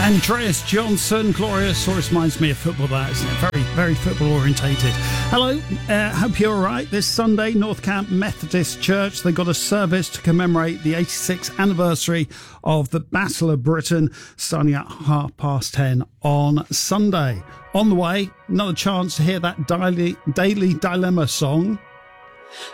Andreas Johnson, glorious. Always reminds me of football, that, isn't it? Very, very football orientated. Hello, hope you're all right. This Sunday, North Camp Methodist Church, they got a service to commemorate the 86th anniversary of the Battle of Britain, starting at 10:30 on Sunday. On the way, another chance to hear that Daily Dilemma song.